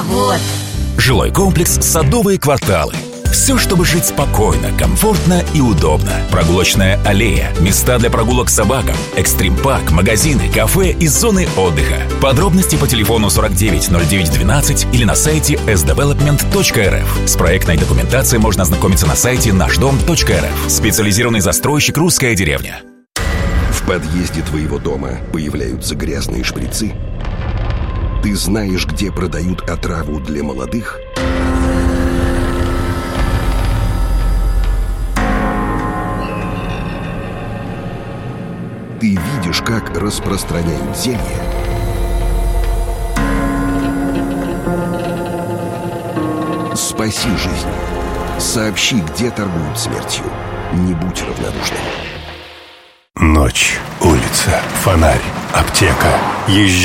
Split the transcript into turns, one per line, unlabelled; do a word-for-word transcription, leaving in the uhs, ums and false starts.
Завод.
Жилой комплекс «Садовые кварталы». Все, чтобы жить спокойно, комфортно и удобно. Прогулочная аллея, места для прогулок с собакам, экстрим-парк, магазины, кафе и зоны отдыха. Подробности по телефону сорок девять ноль девять двенадцать или на сайте эс девелопмент точка эр эф. С проектной документацией можно ознакомиться на сайте наш дом точка эр эф. Специализированный застройщик «Русская деревня».
В подъезде твоего дома появляются грязные шприцы? Ты знаешь, где продают отраву для молодых? Ты видишь, как распространяют зелье? Спаси жизнь. Сообщи, где торгуют смертью. Не будь равнодушным.
Ночь, улица, фонарь, аптека. Езжай.